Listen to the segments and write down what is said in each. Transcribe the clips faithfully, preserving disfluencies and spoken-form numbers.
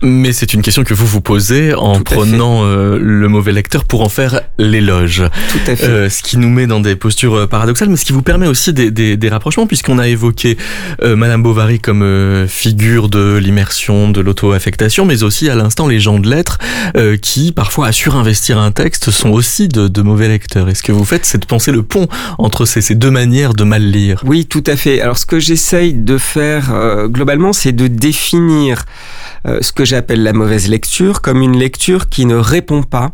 Mais c'est une question que vous vous posez en prenant euh, le mauvais lecteur pour en faire l'éloge. Tout à fait. Euh, ce qui nous met dans des postures paradoxales, mais ce qui vous permet aussi des, des, des rapprochements, puisqu'on a évoqué euh, Madame Bovary comme euh, figure de l'immersion, de l'auto-affectation, mais aussi à l'instant les gens de lettres euh, qui, parfois, à surinvestir un texte, sont aussi de, de mauvais lecteurs. Et ce que vous faites, c'est de penser le pont entre ces, ces deux manières de mal lire. Oui, tout à fait. Alors, ce que j'essaye de faire euh, globalement, c'est de définir euh, ce que j'appelle la mauvaise lecture comme une lecture qui ne répond pas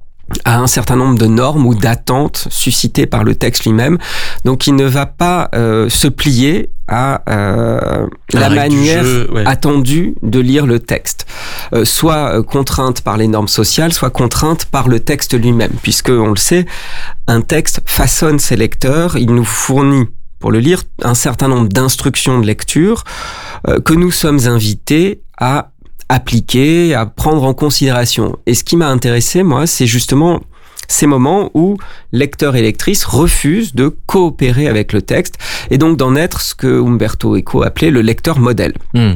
à un certain nombre de normes ou d'attentes suscitées par le texte lui-même. Donc, il ne va pas euh, se plier à euh, la, la manière jeu, ouais. attendue de lire le texte. Euh, soit contrainte par les normes sociales, soit contrainte par le texte lui-même. Puisque, on le sait, un texte façonne ses lecteurs, il nous fournit pour le lire un certain nombre d'instructions de lecture euh, que nous sommes invités à appliquer, à prendre en considération. Et ce qui m'a intéressé, moi, c'est justement ces moments où lecteurs et lectrices refusent de coopérer avec le texte et donc d'en être ce que Umberto Eco appelait le lecteur modèle. Mmh.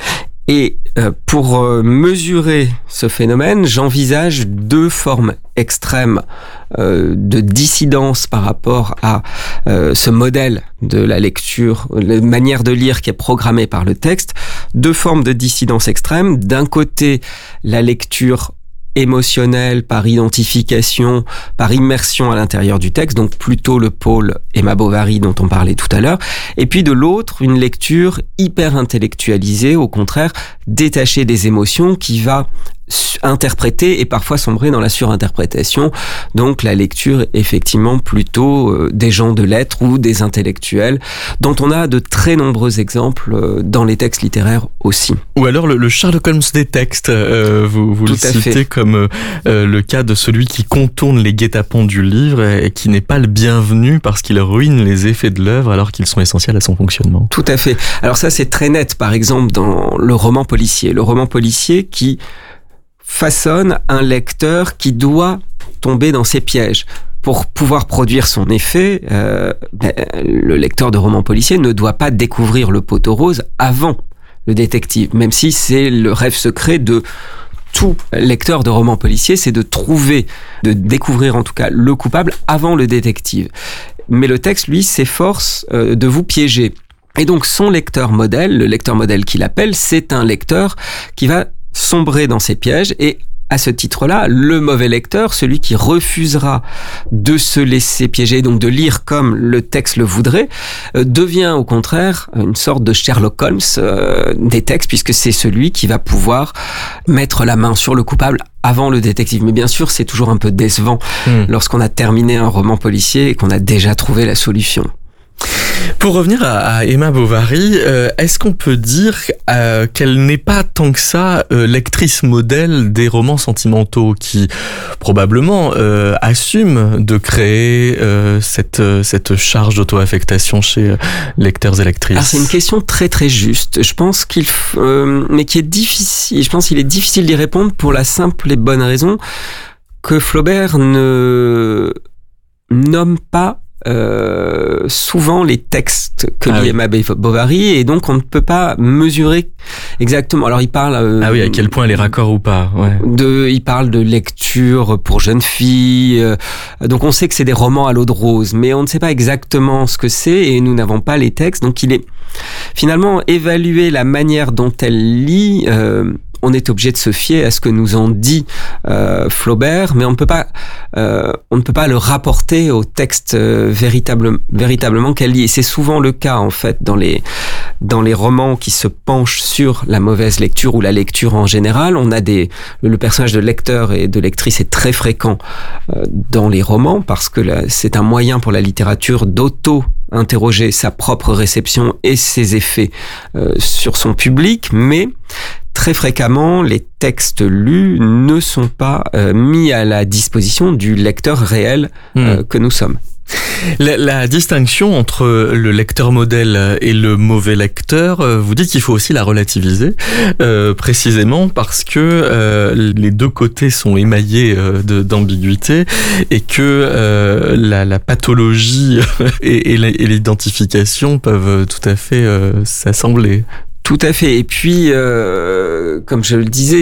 Et euh, pour euh, mesurer ce phénomène, j'envisage deux formes extrêmes euh, de dissidence par rapport à euh, ce modèle de la lecture, la manière de lire qui est programmée par le texte. Deux formes de dissidence extrême. D'un côté, la lecture émotionnelle, par identification, par immersion à l'intérieur du texte, donc plutôt le pôle Emma Bovary dont on parlait tout à l'heure, et puis de l'autre, une lecture hyper intellectualisée, au contraire, détachée des émotions, qui va interpréter et parfois sombrer dans la surinterprétation, donc la lecture effectivement plutôt euh, des gens de lettres ou des intellectuels, dont on a de très nombreux exemples euh, dans les textes littéraires aussi. Ou alors le, le Sherlock Holmes des textes, euh, vous, vous le citez comme euh, le cas de celui qui contourne les guet-apens du livre et qui n'est pas le bienvenu parce qu'il ruine les effets de l'œuvre alors qu'ils sont essentiels à son fonctionnement. Tout à fait. Alors ça c'est très net par exemple dans le roman policier. Le roman policier qui façonne un lecteur qui doit tomber dans ses pièges. Pour pouvoir produire son effet, euh, ben, le lecteur de roman policier ne doit pas découvrir le poteau rose avant le détective, même si c'est le rêve secret de tout lecteur de roman policier, c'est de trouver, de découvrir en tout cas le coupable avant le détective. Mais le texte, lui, s'efforce euh, de vous piéger. Et donc son lecteur modèle, le lecteur modèle qu'il appelle, c'est un lecteur qui va sombrer dans ses pièges et à ce titre-là, le mauvais lecteur, celui qui refusera de se laisser piéger, donc de lire comme le texte le voudrait, euh, devient au contraire une sorte de Sherlock Holmes euh, des textes, puisque c'est celui qui va pouvoir mettre la main sur le coupable avant le détective. Mais bien sûr, c'est toujours un peu décevant mmh. lorsqu'on a terminé un roman policier et qu'on a déjà trouvé la solution. Pour revenir à, à Emma Bovary, euh, est-ce qu'on peut dire euh, qu'elle n'est pas tant que ça euh, lectrice modèle des romans sentimentaux qui probablement euh, assume de créer euh, cette, cette charge d'auto-affectation chez euh, lecteurs et lectrices? Alors c'est une question très très juste. Je pense qu'il, f... euh, mais qui est difficile. Je pense qu'il est difficile d'y répondre pour la simple et bonne raison que Flaubert ne nomme pas Euh, souvent les textes que ah lit oui. Emma Bovary et donc on ne peut pas mesurer exactement. Alors il parle euh, ah oui à quel point elle est raccord ou pas ouais. de il parle de lecture pour jeunes filles euh, donc on sait que c'est des romans à l'eau de rose mais on ne sait pas exactement ce que c'est et nous n'avons pas les textes donc il est finalement évaluer la manière dont elle lit euh, on est obligé de se fier à ce que nous en dit euh, Flaubert, mais on ne peut pas, euh, on ne peut pas le rapporter au texte euh, véritable, véritablement qu'elle lit. Et c'est souvent le cas en fait dans les dans les romans qui se penchent sur la mauvaise lecture ou la lecture en général. On a des le personnage de lecteur et de lectrice est très fréquent euh, dans les romans parce que là, c'est un moyen pour la littérature d'auto interroger sa propre réception et ses effets euh, sur son public, mais très fréquemment, les textes lus ne sont pas euh, mis à la disposition du lecteur réel euh, mmh. que nous sommes. La, la distinction entre le lecteur modèle et le mauvais lecteur, vous dites qu'il faut aussi la relativiser, euh, précisément parce que euh, les deux côtés sont émaillés euh, de, d'ambiguïté et que euh, la, la pathologie et, et, la, et l'identification peuvent tout à fait euh, s'assembler. Tout à fait. Et puis, euh, comme je le disais,